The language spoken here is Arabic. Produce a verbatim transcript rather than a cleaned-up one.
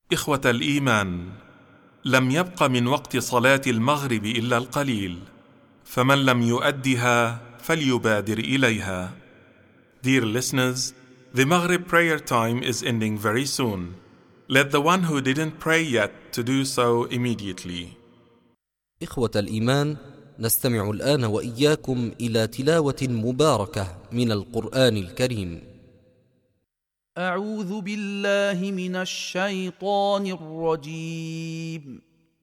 إخوة الإيمان، لم يبق من وقت صلاة المغرب إلا القليل، فمن لم يؤدها فليبادر إليها. Dear listeners, the Maghrib prayer time is ending very soon. Let the one who didn't pray yet to do so immediately. إخوة الإيمان، نستمع الآن وإياكم إلى تلاوة مباركة من القرآن الكريم. أعوذ بالله من الشيطان الرجيم.